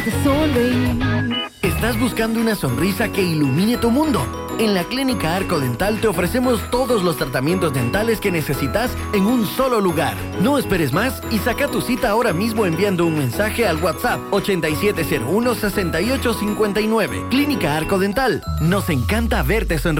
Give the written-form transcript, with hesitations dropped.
¿Estás buscando una sonrisa que ilumine tu mundo? En la Clínica Arco Dental te ofrecemos todos los tratamientos dentales que necesitas en un solo lugar. No esperes más y saca tu cita ahora mismo enviando un mensaje al WhatsApp 8701-6859. Clínica Arco Dental. Nos encanta verte sonreír.